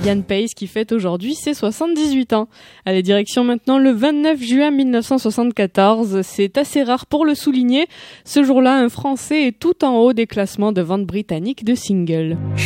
Ian Pace qui fête aujourd'hui ses 78 ans. Allez, direction maintenant le 29 juin 1974. C'est assez rare pour le souligner. Ce jour-là, un Français est tout en haut des classements de vente britanniques de singles.